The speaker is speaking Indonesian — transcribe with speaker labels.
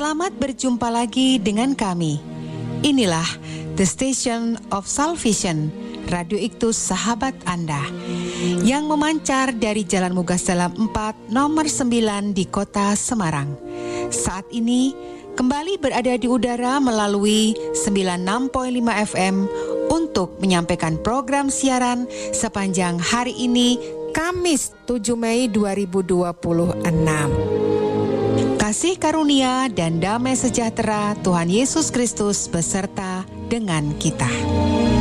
Speaker 1: Selamat berjumpa lagi dengan kami. Inilah The Station of Salvation, Radio Iktus Sahabat Anda, yang memancar dari Jalan Mugas Dalam 4 nomor 9 di kota Semarang. Saat ini kembali berada di udara melalui 96.5 FM untuk menyampaikan program siaran sepanjang hari ini, Kamis 7 Mei 2026. Kasih karunia dan damai sejahtera Tuhan Yesus Kristus beserta dengan kita.